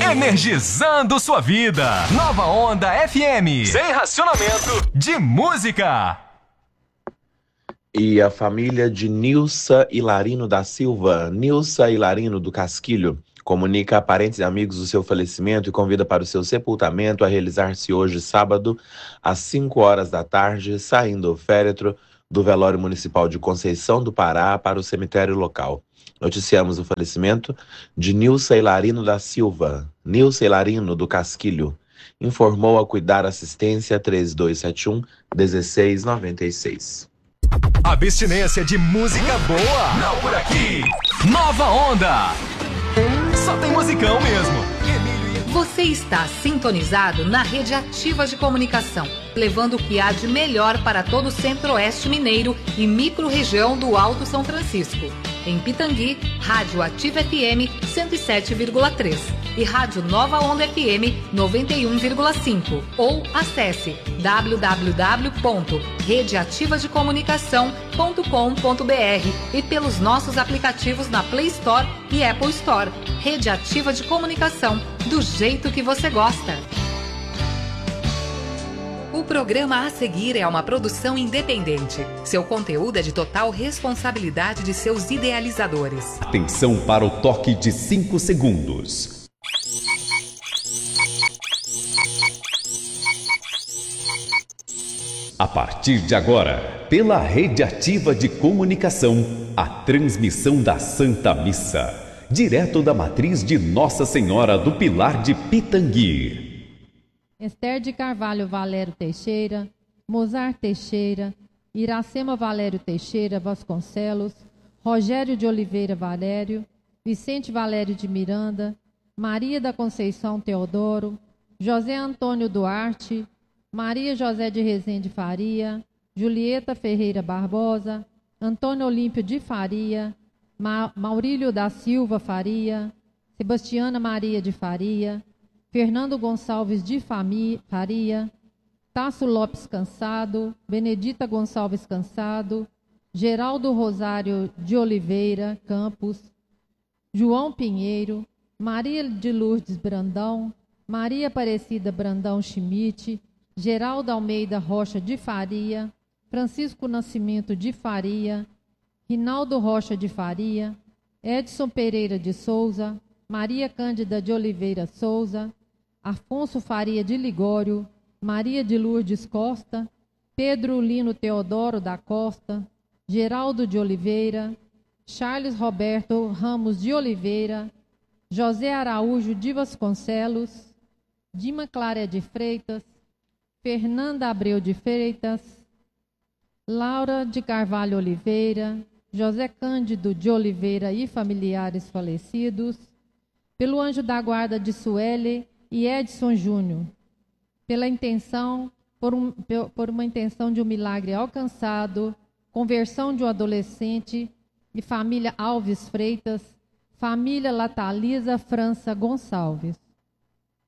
Energizando sua vida. Nova Onda FM. Sem racionamento de música. E a família de Nilsa Hilarino da Silva, Nilsa Hilarino do Casquilho, comunica a parentes e amigos o seu falecimento e convida para o seu sepultamento a realizar-se hoje, sábado, às 5 horas da tarde, saindo o féretro do velório municipal de Conceição do Pará para o cemitério local. Noticiamos o falecimento de Nilsa Hilarino da Silva, Nilsa Hilarino do Casquilho. Informou a Cuidar Assistência 3271-1696. Abstinência de música boa. Não por aqui. Nova Onda. Só tem musicão mesmo. Você está sintonizado na Rede Ativa de Comunicação, levando o que há de melhor para todo o Centro-Oeste Mineiro e micro-região do Alto São Francisco. Em Pitangui, Rádio Ativa FM 107,3 e Rádio Nova Onda FM 91,5. Ou acesse www.redeativadecomunicação.com.br e pelos nossos aplicativos na Play Store e Apple Store. Rede Ativa de Comunicação, do jeito que você gosta. O programa a seguir é uma produção independente. Seu conteúdo é de total responsabilidade de seus idealizadores. Atenção para o toque de 5 segundos. A partir de agora, pela Rede Ativa de Comunicação, a transmissão da Santa Missa, direto da matriz de Nossa Senhora do Pilar de Pitangui. Esther de Carvalho Valério Teixeira, Mozart Teixeira, Iracema Valério Teixeira Vasconcelos, Rogério de Oliveira Valério, Vicente Valério de Miranda, Maria da Conceição Teodoro, José Antônio Duarte, Maria José de Rezende Faria, Julieta Ferreira Barbosa, Antônio Olímpio de Faria, Maurílio da Silva Faria, Sebastiana Maria de Faria, Fernando Gonçalves de Faria, Tasso Lopes Cansado, Benedita Gonçalves Cansado, Geraldo Rosário de Oliveira Campos, João Pinheiro, Maria de Lourdes Brandão, Maria Aparecida Brandão Schmidt, Geraldo Almeida Rocha de Faria, Francisco Nascimento de Faria, Rinaldo Rocha de Faria, Edson Pereira de Souza, Maria Cândida de Oliveira Souza, Afonso Faria de Ligório, Maria de Lourdes Costa, Pedro Lino Teodoro da Costa, Geraldo de Oliveira, Charles Roberto Ramos de Oliveira, José Araújo de Vasconcelos, Dima Clara de Freitas, Fernanda Abreu de Freitas, Laura de Carvalho Oliveira, José Cândido de Oliveira e familiares falecidos, pelo anjo da guarda de Sueli e Edson Júnior, por uma intenção de um milagre alcançado, conversão de um adolescente e família Alves Freitas, família Latalisa França Gonçalves.